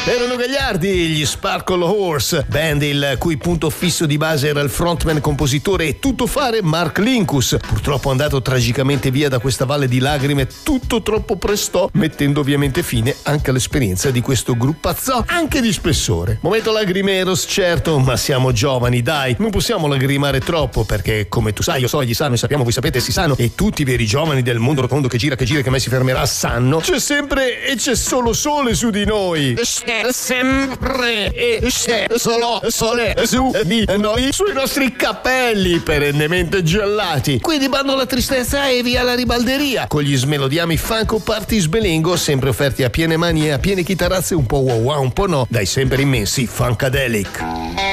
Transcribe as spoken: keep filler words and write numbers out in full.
Erano gagliardi gli Sparkle Horse, band il cui punto fisso di base era il frontman, compositore e tuttofare Mark Linkous, purtroppo andato tragicamente via da questa valle di lacrime tutto troppo presto, mettendo ovviamente fine anche all'esperienza di questo gruppazzo anche di spessore. Momento lagrimeros, certo, ma siamo giovani, dai, non possiamo lagrimare troppo, perché come tu sai, io so, gli sanno, e sappiamo, voi sapete, si sanno, e tutti i veri giovani del mondo rotondo che gira, che gira, che mai si fermerà, sanno, c'è sempre e c'è solo sole su di noi. C'è sempre e c'è solo sole su di noi, sui nostri capelli perennemente gelati. Quindi bando alla tristezza e via la ribalderia, con gli smelodiami funk o party sbelengo, sempre offerti a piene mani e a piene chitarrazze, un po' wow wow, un po' no, dai sempre immensi Funkadelic.